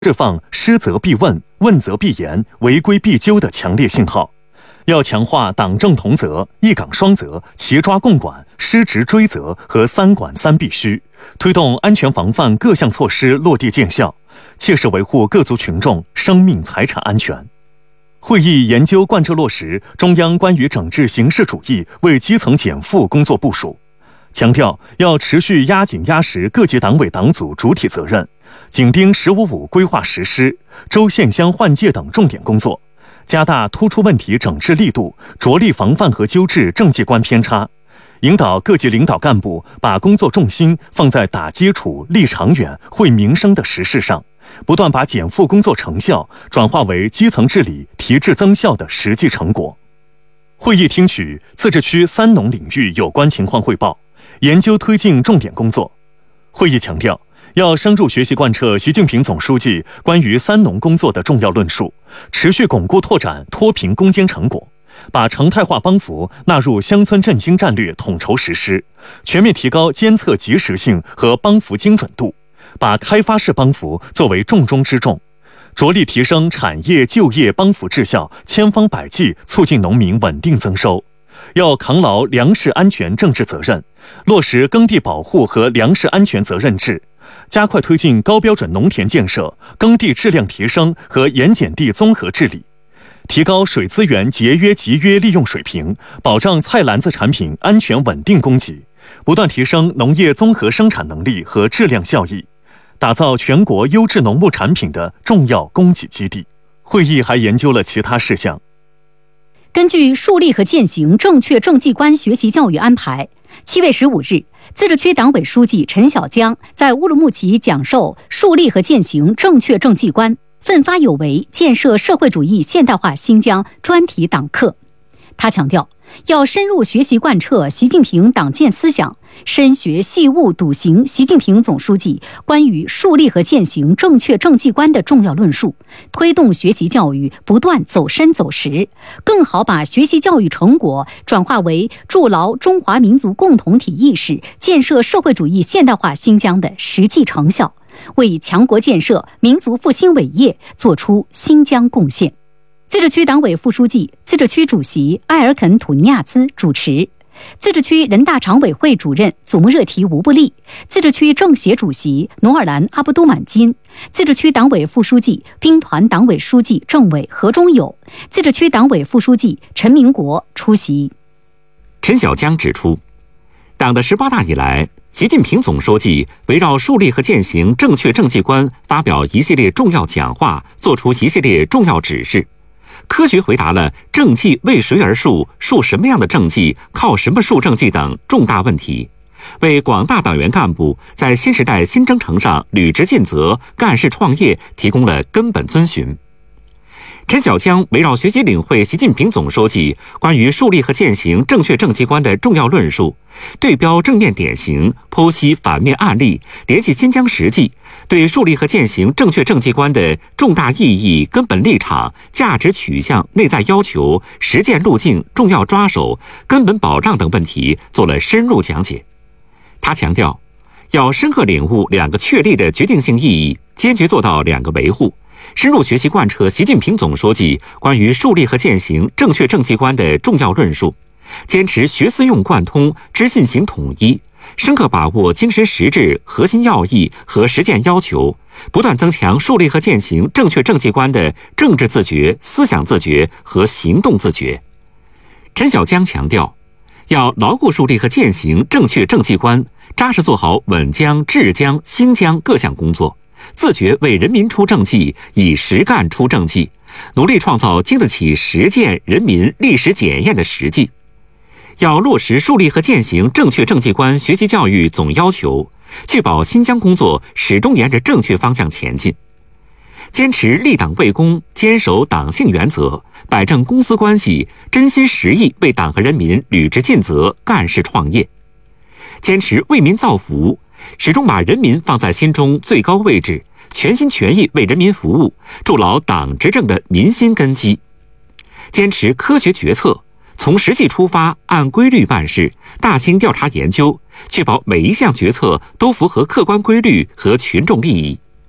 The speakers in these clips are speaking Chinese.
释放失责必问、问责必严、违规必究的强烈信号。要强化党政同责、一岗双责、齐抓共管、失职追责和三管三必须，推动安全防范各项措施落地见效，切实维护各族群众生命财产安全。会议研究贯彻落实中央关于整治形式主义为基层减负工作部署，强调要持续压紧压实各级党委党组主体责任，紧盯“15.5”规划实施、州县乡换届等重点工作，加大突出问题整治力度，着力防范和纠治政绩观偏差，引导各级领导干部把工作重心放在打基础、立长远、惠民生的实事上，不断把减负工作成效转化为基层治理提质增效的实际成果。会议听取自治区三农领域有关情况汇报，研究推进重点工作。会议强调，要深入学习贯彻习近平总书记关于三农工作的重要论述，持续巩固拓展脱贫攻坚成果，把常态化帮扶纳入乡村振兴战略统筹实施，全面提高监测及时性和帮扶精准度，把开发式帮扶作为重中之重，着力提升产业就业帮扶质效，千方百计促进农民稳定增收。要扛牢粮食安全政治责任，落实耕地保护和粮食安全责任制，加快推进高标准农田建设、耕地质量提升和盐碱地综合治理，提高水资源节约集约利用水平，保障菜篮子产品安全稳定供给，不断提升农业综合生产能力和质量效益，打造全国优质农牧产品的重要供给基地。会议还研究了其他事项。 根据树立和践行正确政绩观学习教育安排，7月15日，自治区党委书记陈小江在乌鲁木齐讲授树立和践行正确政绩观、奋发有为建设社会主义现代化新疆专题党课。他强调，要深入学习贯彻习近平党建思想，深学细悟笃行习近平总书记关于树立和践行正确政绩观的重要论述，推动学习教育不断走深走实，更好把学习教育成果转化为筑牢中华民族共同体意识、建设社会主义现代化新疆的实际成效，为强国建设、民族复兴伟业做出新疆贡献。自治区党委副书记、自治区主席埃尔肯·土尼亚兹主持，自治区人大常委会主任祖木热提吴布利，自治区政协主席努尔兰阿布都满金，自治区党委副书记、兵团党委书记、政委何忠友，自治区党委副书记陈明国出席。 陈小江指出，党的18大以来，习近平总书记围绕树立和践行正确政绩观发表一系列重要讲话，作出一系列重要指示，科学回答了政绩为谁而树、树什么样的政绩、靠什么树政绩等重大问题，为广大党员干部在新时代新征程上履职尽责、干事创业提供了根本遵循。陈小江围绕学习领会习近平总书记关于树立和践行正确政绩观的重要论述，对标正面典型，剖析反面案例，联系新疆实际，对树立和践行正确政绩观的重大意义、根本立场、价值取向、内在要求、实践路径、重要抓手、根本保障等问题做了深入讲解。他强调，要深刻领悟2个确立的决定性意义，坚决做到2个维护，深入学习贯彻习近平总书记关于树立和践行正确政绩观的重要论述，坚持学思用贯通、知信行统一，深刻把握精神实质、核心要义和实践要求，不断增强树立和践行正确政绩观的政治自觉、思想自觉和行动自觉。陈小江强调，要牢固树立和践行正确政绩观，扎实做好稳疆、治疆、兴疆各项工作，自觉为人民出政绩，以实干出政绩，努力创造经得起实践人民历史检验的实际。要落实树立和践行正确政绩观学习教育总要求，确保新疆工作始终沿着正确方向前进。坚持立党为公，坚守党性原则，摆正公私关系，真心实意为党和人民履职尽责、干事创业。坚持为民造福，始终把人民放在心中最高位置，全心全意为人民服务，筑牢党执政的民心根基。坚持科学决策，从实际出发，按规律办事，大兴调查研究，确保每一项决策都符合客观规律和群众利益。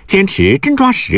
坚持真抓实